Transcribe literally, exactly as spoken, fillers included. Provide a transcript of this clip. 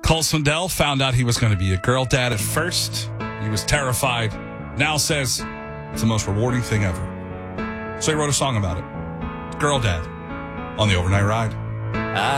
Cole Swindell found out he was going to be a girl dad at first. He was terrified. Now says it's the most rewarding thing ever. So he wrote a song about it. Girl Dad on the Overnight Ride.